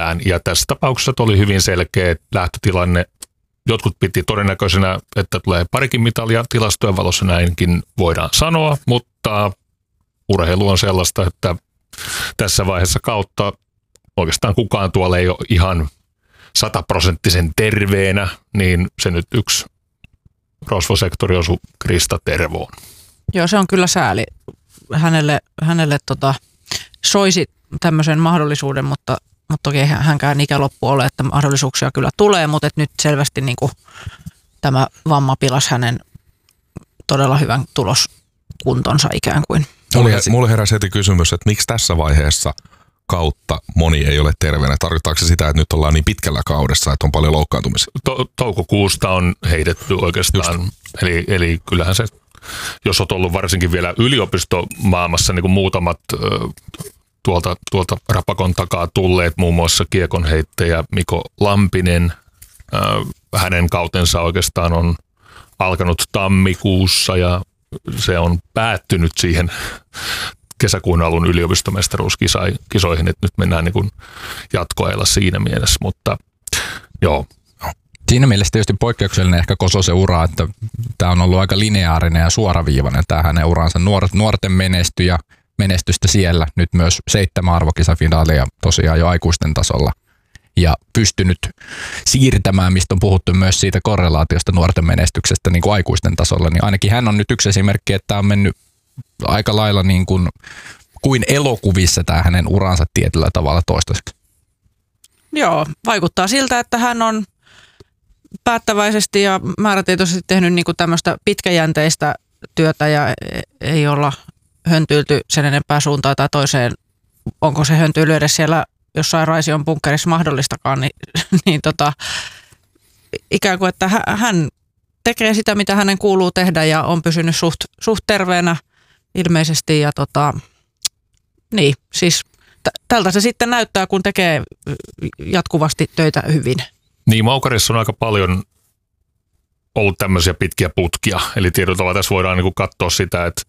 mitään. Ja tässä tapauksessa oli hyvin selkeä lähtötilanne. Jotkut piti todennäköisenä, että tulee parikin mitalia, tilastojen valossa näinkin voidaan sanoa, mutta urheilu on sellaista, että tässä vaiheessa kautta oikeastaan kukaan tuolla ei ole ihan 100% terveenä, niin se nyt yksi rosvosektori osui Krista Tervoon. Joo, se on kyllä sääli. Hänelle soisi tämmöisen mahdollisuuden, mutta toki hänkään ikäloppu ole, että mahdollisuuksia kyllä tulee, mutta et nyt selvästi niin kuin tämä vamma pilasi hänen todella hyvän tuloskuntonsa ikään kuin. Mulle heräsi heti kysymys, että miksi tässä vaiheessa kautta moni ei ole terveenä? Tarkoittaako se sitä, että nyt ollaan niin pitkällä kaudessa, että on paljon loukkaantumisia? Toukokuusta on heitetty oikeastaan. Eli kyllähän se, jos olet ollut varsinkin vielä yliopistomaailmassa, niin kuin muutamat tuolta rapakon takaa tulleet, muun muassa kiekonheittäjä Mikko Lampinen, hänen kautensa oikeastaan on alkanut tammikuussa ja se on päättynyt siihen kesäkuun alun yliopistomestaruuskisoihin, että nyt mennään niin kuin jatkoajalla siinä mielessä, mutta joo. Siinä mielessä tietysti poikkeuksellinen ehkä Kososen ura, että tämä on ollut aika lineaarinen ja suoraviivainen tämä hänen uransa. Nuorten menestystä siellä, nyt myös 7 arvokisafinaalia tosiaan jo aikuisten tasolla. Ja pystynyt siirtämään, mistä on puhuttu myös siitä korrelaatiosta nuorten menestyksestä niin kuin aikuisten tasolla, niin ainakin hän on nyt yksi esimerkki, että on mennyt aika lailla niin kuin elokuvissa tämä hänen uransa tietyllä tavalla toistaiseksi. Joo, vaikuttaa siltä, että hän on päättäväisesti ja määrätietoisesti tehnyt niin kuin tämmöistä pitkäjänteistä työtä ja ei olla höntyilty sen enempää suuntaan tai toiseen. Onko se höntyily edes siellä jossain Raision bunkkerissa mahdollistakaan, niin ikään kuin, että hän tekee sitä, mitä hänen kuuluu tehdä ja on pysynyt suht terveenä ilmeisesti ja niin, siis tältä se sitten näyttää, kun tekee jatkuvasti töitä hyvin. Niin, Moukarissa on aika paljon ollut tämmöisiä pitkiä putkia, eli tietyllä tavalla tässä voidaan niin kuin katsoa sitä, että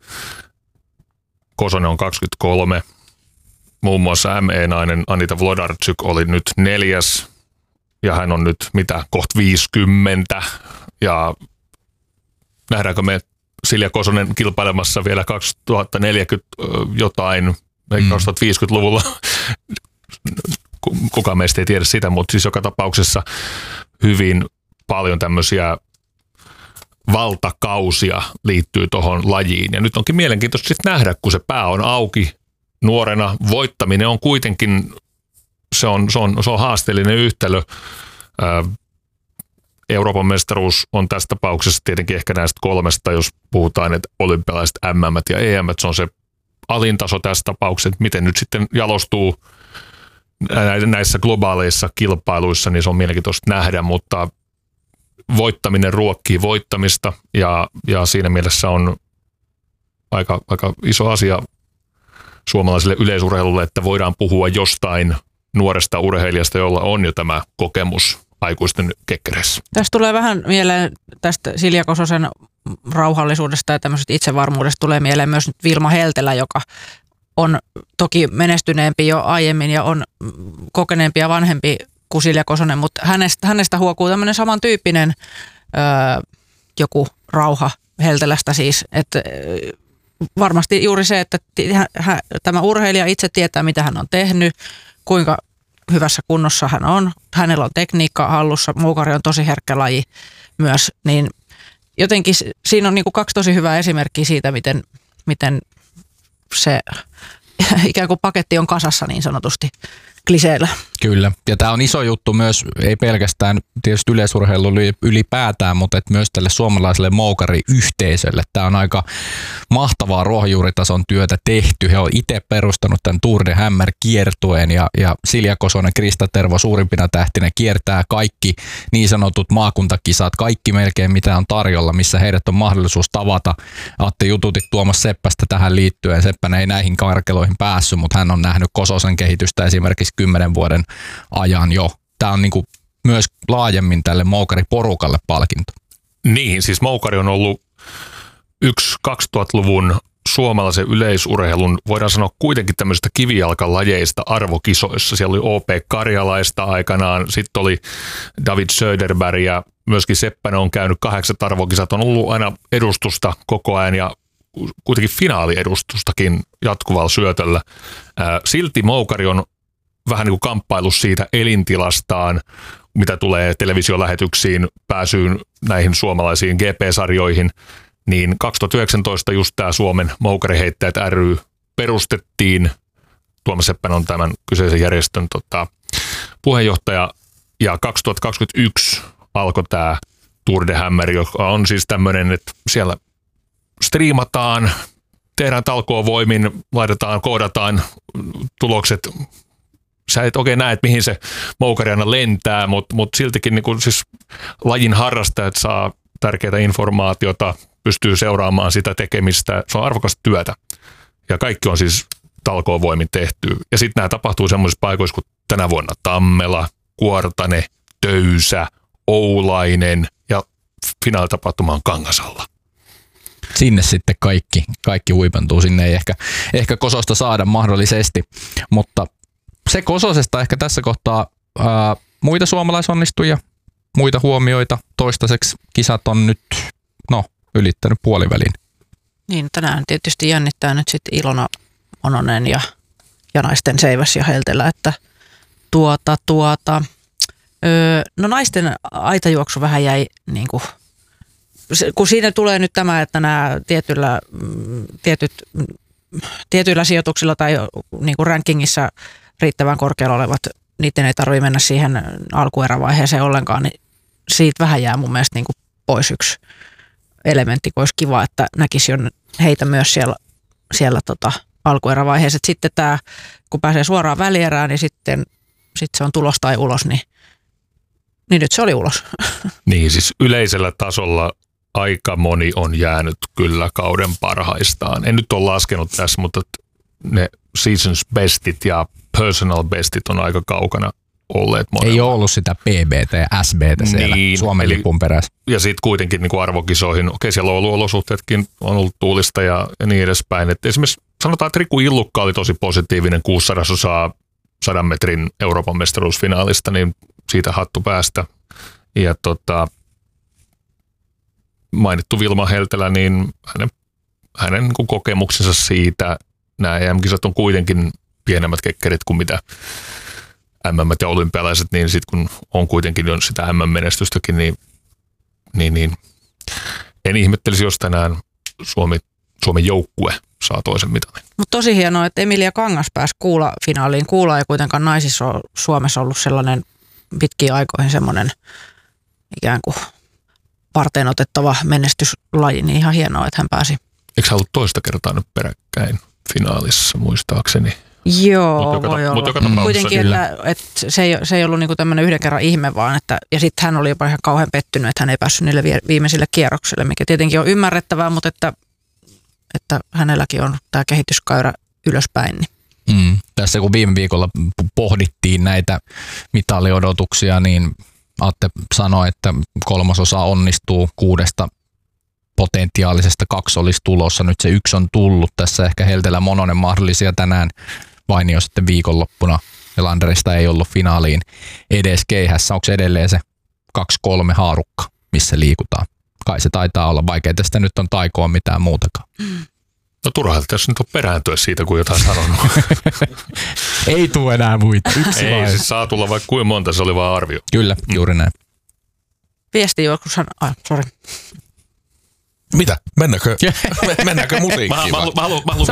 Kosonen on 23, muun muassa ME-nainen Anita Wlodarczyk oli nyt 4. ja hän on nyt kohta 50 ja nähdäänkö me Silja Kosonen kilpailemassa vielä 2040 jotain, 2050-luvulla, kukaan meistä ei tiedä sitä, mutta siis joka tapauksessa hyvin paljon tämmöisiä valtakausia liittyy tuohon lajiin. Ja nyt onkin mielenkiintoista sitten nähdä, kun se pää on auki nuorena. Voittaminen on kuitenkin, se on haasteellinen yhtälö. Euroopan mestaruus on tässä tapauksessa tietenkin ehkä näistä 3, jos puhutaan, että olympialaiset MM ja EM, se on se alintaso tässä tapauksessa, miten nyt sitten jalostuu näissä globaaleissa kilpailuissa, niin se on mielenkiintoista nähdä, mutta voittaminen ruokkii voittamista ja siinä mielessä on aika iso asia suomalaiselle yleisurheilulle, että voidaan puhua jostain nuoresta urheilijasta, jolla on jo tämä kokemus aikuisten kekkereissä. Tästä tulee vähän mieleen tästä Silja Kososen rauhallisuudesta ja tämmöisestä itsevarmuudesta tulee mieleen myös nyt Vilma Heltelä, joka on toki menestyneempi jo aiemmin ja on kokeneempi ja vanhempi kuin Silja Kosonen, mutta hänestä huokuu tämmöinen samantyyppinen joku rauha Heltelästä siis, että varmasti juuri se, että tämä urheilija itse tietää, mitä hän on tehnyt, kuinka hyvässä kunnossa hän on, hänellä on tekniikka hallussa, moukari on tosi herkkä laji myös, niin jotenkin siinä on niin kuin 2 tosi hyvää esimerkkiä siitä, miten se ikään kuin paketti on kasassa niin sanotusti kliseellä. Kyllä, ja tämä on iso juttu myös, ei pelkästään tietysti yleisurheilulle ylipäätään, mutta et myös tälle suomalaiselle moukariyhteisölle. Tämä on aika mahtavaa ruohonjuuritason työtä tehty. He on itse perustanut tämän Tour de Hammer-kiertueen ja Silja Kosonen, Krista Tervo suurimpina tähtinä kiertää kaikki niin sanotut maakuntakisat, kaikki melkein mitä on tarjolla, missä heidät on mahdollisuus tavata. Atte jututit Tuomas Seppästä tähän liittyen. Seppänä ei näihin karkeloihin päässyt, mutta hän on nähnyt Kososen kehitystä esimerkiksi 10 vuoden ajan jo. Tämä on niin kuin myös laajemmin tälle moukariporukalle palkinto. Niin, siis moukari on ollut yksi 2000-luvun suomalaisen yleisurheilun, voidaan sanoa kuitenkin tämmöisistä kivijalkalajeista arvokisoissa. Siellä oli OP Karjalaista aikanaan, sitten oli David Söderberg ja myöskin Seppänen on käynyt 8 arvokisat, on ollut aina edustusta koko ajan ja kuitenkin finaaliedustustakin jatkuvalla syötöllä. Silti moukari on vähän niin kuin kamppailu siitä elintilastaan, mitä tulee televisiolähetyksiin, pääsyyn näihin suomalaisiin GP-sarjoihin, niin 2019 just tämä Suomen Moukariheittäjät ry perustettiin. Tuomas Seppänen on tämän kyseisen järjestön puheenjohtaja, ja 2021 alkoi tämä Tour de Hammer, joka on siis tämmöinen, että siellä striimataan, tehdään talkoovoimin, koodataan tulokset. Sä et oikein näe, että mihin se moukari aina lentää, mutta siltikin niin kuin siis lajin harrastajat saa tärkeää informaatiota, pystyy seuraamaan sitä tekemistä. Se on arvokasta työtä ja kaikki on siis talkoovoimin tehty. Ja sitten nämä tapahtuu semmoisissa paikoissa kuin tänä vuonna Tammela, Kuortane, Töysä, Oulainen ja finaalitapahtuma on Kangasalla. Sinne sitten kaikki huipentuu, sinne ei ehkä Kososta saada mahdollisesti, mutta se Kososesta ehkä tässä kohtaa muita suomalaisonnistujia, muita huomioita. Toistaiseksi kisat on nyt ylittänyt puolivälin. Niin, tänään tietysti jännittää nyt sitten Ilona Ononen ja naisten Seiväs ja Heltelä, että no naisten aitajuoksu vähän jäi niin kuin, kun siinä tulee nyt tämä, että nämä tietyillä sijoituksilla tai niin kuin rankingissa riittävän korkealla olevat, niiden ei tarvitse mennä siihen alkuerävaiheeseen ollenkaan, niin siitä vähän jää mun mielestä niin kuin pois yksi elementti, kun olisi kiva, että näkisi jo heitä myös siellä alkuerävaiheessa. Sitten tämä, kun pääsee suoraan välierään, niin sitten se on tulos tai ulos, niin nyt se oli ulos. Niin, siis yleisellä tasolla aika moni on jäänyt kyllä kauden parhaistaan. En nyt ole laskenut tässä, mutta ne seasons bestit ja personal bestit on aika kaukana olleet molemmat. Ei ole ollut sitä PBT ja SBT siellä Suomen lipun perässä. Ja sitten kuitenkin niin kuin arvokisoihin, okei, siellä on ollut olosuhteetkin, on ollut tuulista ja niin edespäin. Et esimerkiksi sanotaan, että Riku Illukka oli tosi positiivinen 600 100 metrin Euroopan mestaruusfinaalista, niin siitä hattu päästä. Ja mainittu Vilma Heltelä, niin hänen niin kuin kokemuksensa siitä, nämä EM-kisat on kuitenkin pienemmät kekkerit kuin mitä MM ja olympialaiset, niin sitten kun on kuitenkin jo sitä MM-menestystäkin, niin en ihmettelisi, jos tänään Suomen joukkue saa toisen mitalin. Mutta tosi hienoa, että Emilia Kangas pääsi kuula-finaaliin. Kuula ei kuitenkaan naisissa ole Suomessa ollut sellainen pitkiin aikoihin semmoinen ikään kuin varteen otettava menestyslaji, niin ihan hienoa, että hän pääsi. Eikö hän ollut toista kertaa nyt peräkkäin finaalissa, muistaakseni? Joo, voi olla. Kuitenkin, että se ei ollut niinku tämmöinen yhden kerran ihme, vaan ja sitten hän oli jopa ihan kauhean pettynyt, että hän ei päässyt niille viimeisille kierroksille, mikä tietenkin on ymmärrettävää, mutta että hänelläkin on tämä kehityskäyrä ylöspäin. Niin. Tässä kun viime viikolla pohdittiin näitä mitaliodotuksia, niin Atte sanoi, että 1/3 onnistuu 6 potentiaalisesta 2 olisi tulossa. Nyt se 1 on tullut. Tässä ehkä Heltelä Mononen mahdollisia tänään Vainio sitten viikonloppuna. Ja Landerista ei ollut finaaliin edes keihässä. Onko se edelleen se 2-3 haarukka, missä liikutaan? Kai se taitaa olla. Vaikea tästä nyt on taikoa mitään muutakaan. No turhaa tässä nyt on perääntyä siitä, kun jotain sanonut. Ei tule enää muita. Ei, siis saa tulla vaikka kuinka monta, se oli vaan arvio. Kyllä, juuri näin. Viesti joskushan, sori. Mitä? Mennäänkö musiikkiin? Mä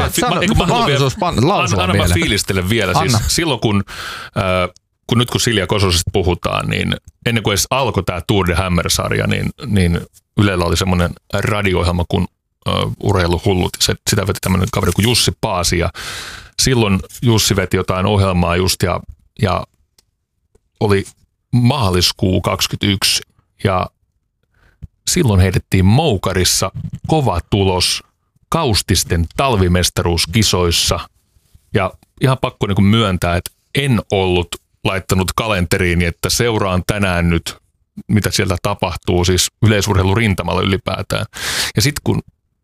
haluan fiilistellä vielä. Siis silloin kun Silja Kososesta puhutaan, niin ennen kuin edes alkoi tämä Tour de Hammer-sarja, niin Ylellä oli semmoinen radio-ohjelma kuin Urheiluhullut. Sitä veti tämmöinen kaveri kuin Jussi Paasi. Ja silloin Jussi veti jotain ohjelmaa just ja oli maaliskuu 2021 ja silloin heitettiin Moukarissa kova tulos Kaustisten talvimestaruuskisoissa ja ihan pakko niin kuin myöntää, että en ollut laittanut kalenteriin, että seuraan tänään nyt, mitä sieltä tapahtuu, siis yleisurheilurintamalla ylipäätään. Ja sitten kun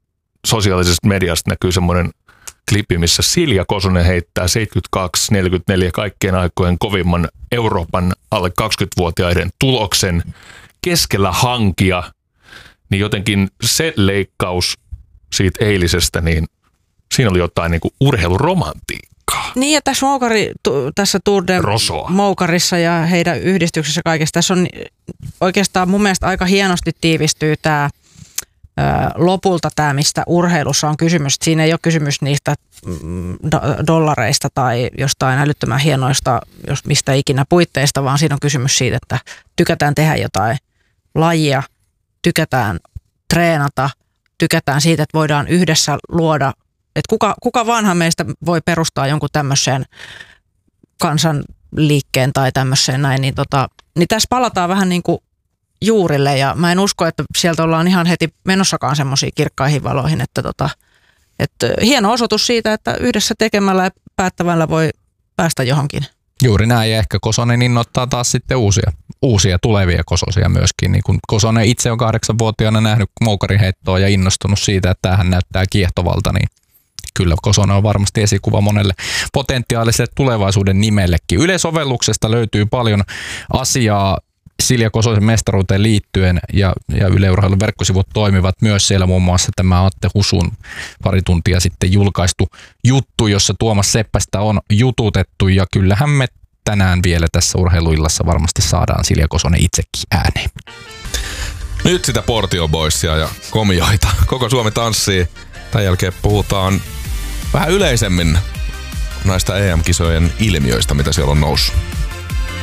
sosiaalisesta mediasta näkyy semmoinen klippi, missä Silja Kosonen heittää 72-44 kaikkien aikojen kovimman Euroopan alle 20-vuotiaiden tuloksen keskellä hankia, niin jotenkin se leikkaus siitä eilisestä, niin siinä oli jotain niin kuin urheiluromantiikkaa. Niin ja tässä Tour de Moukarissa ja heidän yhdistyksessä kaikessa, tässä on oikeastaan mun mielestä aika hienosti tiivistyy tämä lopulta tämä, mistä urheilussa on kysymys. Siinä ei ole kysymys niistä dollareista tai jostain älyttömän hienoista, jos mistä ikinä puitteista, vaan siinä on kysymys siitä, että tykätään tehdä jotain lajia, tykätään treenata, tykätään siitä, että voidaan yhdessä luoda, että kuka vanha meistä voi perustaa jonkun tämmöiseen kansanliikkeen tai tämmöiseen näin, niin tässä palataan vähän niin kuin juurille ja mä en usko, että sieltä ollaan ihan heti menossakaan semmoisiin kirkkaihin valoihin, että hieno osoitus siitä, että yhdessä tekemällä ja päättävällä voi päästä johonkin. Juuri näin, ja ehkä Kosonen innoittaa taas sitten uusia tulevia Kososia myöskin. Niin kun Kosonen itse on 8-vuotiaana nähnyt moukariheittoa ja innostunut siitä, että tämähän näyttää kiehtovalta, niin kyllä Kosonen on varmasti esikuva monelle potentiaaliselle tulevaisuuden nimellekin. Yle-sovelluksesta löytyy paljon asiaa Silja Kososen mestaruuteen liittyen ja Yle Urheilun verkkosivut toimivat myös siellä, muun muassa tämä Atte Husun pari tuntia sitten julkaistu juttu, jossa Tuomas Seppästä on jututettu, ja kyllähän me tänään vielä tässä urheiluillassa varmasti saadaan Silja Kosonen itsekin ääneen. Nyt sitä Portio Boysia ja komioita. Koko Suomi tanssii. Tämän jälkeen puhutaan vähän yleisemmin näistä EM-kisojen ilmiöistä, mitä siellä on noussut.